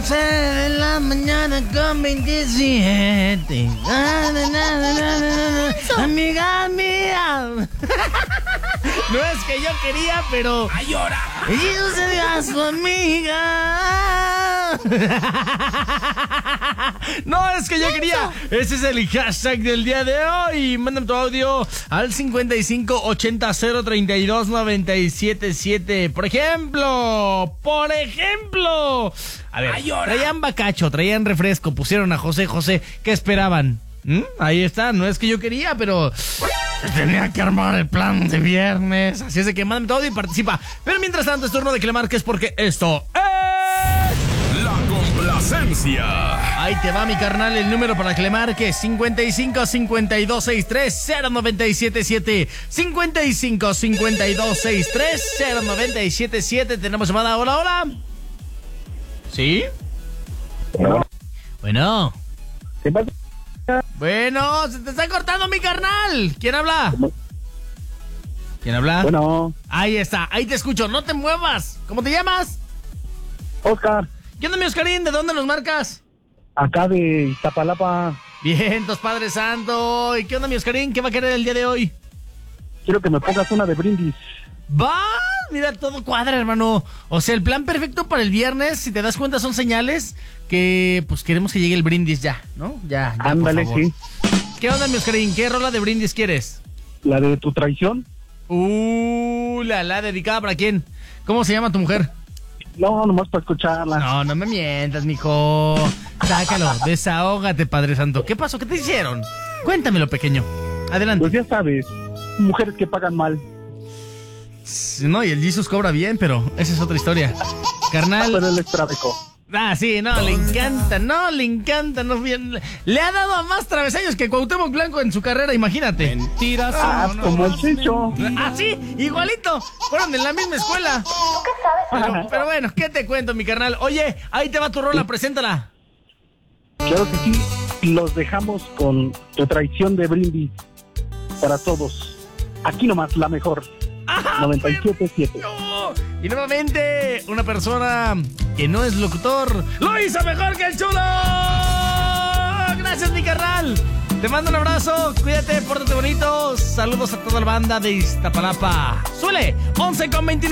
11 de la mañana con 27. Amiga mía. No es que yo quería, pero... ¡Ay, ahora! Y usted a su amiga. No es que yo quería. Ese es el hashtag del día de hoy. Mándame tu audio al 5580-032-977. Por ejemplo. A ver, traían bacacho, traían refresco, pusieron a José José. ¿Qué esperaban? Ahí está, no es que yo quería, pero tenía que armar el plan de viernes. Así es de que mándame todo y participa. Pero mientras tanto es turno de que le marques porque esto es... La complacencia. Ahí te va, mi carnal, el número para que le marques: 55-5263-0977. 55-5263-0977. Tenemos llamada. Hola, hola. ¿Sí? Bueno. ¿Qué pasa? Bueno, se te está cortando, mi carnal. ¿Quién habla? ¿Quién habla? Bueno. Ahí está, ahí te escucho. No te muevas. ¿Cómo te llamas? Oscar. ¿Qué onda, mi Oscarín? ¿De dónde nos marcas? Acá de Iztapalapa. Vientos, Padre Santo. ¿Y qué onda, mi Oscarín? ¿Qué va a querer el día de hoy? Quiero que me pongas una de brindis. ¡Va! Mira, todo cuadra, hermano. O sea, el plan perfecto para el viernes, si te das cuenta, son señales que, pues, queremos que llegue el brindis ya, ¿no? Ya, Ándale, por favor. sí. ¿Qué onda, mi Oscarín? ¿Qué rola de brindis quieres? La de tu traición. La dedicada para quién. ¿Cómo se llama tu mujer? No, nomás para escucharla. No, no me mientas, mijo. Sácalo, desahógate, Padre Santo. ¿Qué pasó? ¿Qué te hicieron? Cuéntamelo, pequeño. Adelante. Pues ya sabes, mujeres que pagan mal. No, y el Jesus cobra bien, pero esa es otra historia. Carnal. Pero él es tráfico. Ah, sí, no, le encanta. No, bien. Le ha dado a más travesaños que Cuauhtémoc Blanco en su carrera, imagínate. Mentiras. Como el Chicho. Ah, sí, igualito. Fueron en la misma escuela. Pero bueno, ¿qué te cuento, mi carnal? Oye, ahí te va tu rola, preséntala. Claro que sí. Los dejamos con tu traición de brindis para todos. Aquí nomás, la mejor. 97.7. No. Y nuevamente, una persona que no es locutor lo hizo mejor que el chulo. Gracias, mi carnal. Te mando un abrazo, cuídate, pórtate bonito. Saludos a toda la banda de Iztapalapa. Suele, 11:29.